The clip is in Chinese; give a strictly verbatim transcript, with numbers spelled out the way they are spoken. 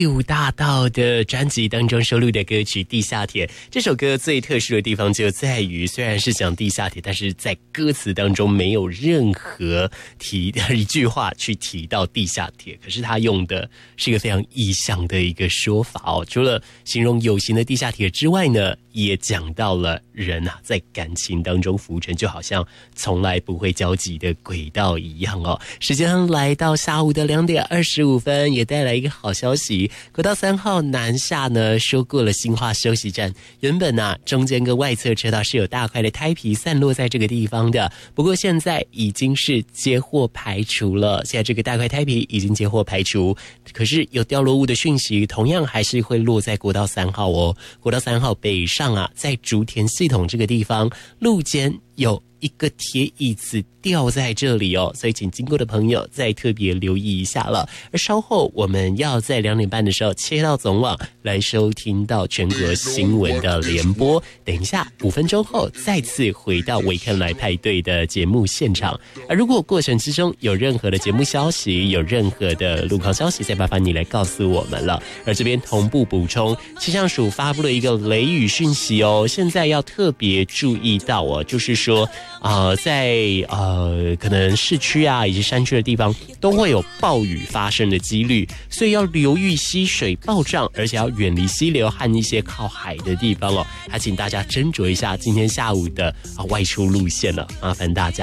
五大道的专辑当中收录的歌曲《地下铁》，这首歌最特殊的地方就在于，虽然是讲地下铁，但是在歌词当中没有任何提一句话去提到地下铁，可是他用的是一个非常意象的一个说法哦。除了形容有形的地下铁之外呢，也讲到了人啊在感情当中浮沉，就好像从来不会交集的轨道一样哦。时间来到下午的两点二十五分，也带来一个好消息。国道三号南下呢，修过了新化休息站。原本啊，中间跟外侧车道是有大块的胎皮散落在这个地方的，不过现在已经是接获排除了。现在这个大块胎皮已经接获排除，可是有掉落物的讯息，同样还是会落在国道三号哦。国道三号北上啊，在竹田系统这个地方，路肩有一个铁椅子掉在这里哦，所以请经过的朋友再特别留意一下了。而稍后我们要在两点半的时候切到总网来收听到全国新闻的联播。等一下五分钟后再次回到维肯来派对的节目现场。而如果过程之中有任何的节目消息，有任何的路况消息，再麻烦你来告诉我们了。而这边同步补充，气象署发布了一个雷雨讯息哦，现在要特别注意到哦，就是说呃，在呃可能市区啊以及山区的地方都会有暴雨发生的几率，所以要留意溪水暴涨，而且要远离溪流和一些靠海的地方哦。还请大家斟酌一下今天下午的啊外出路线了，麻烦大家。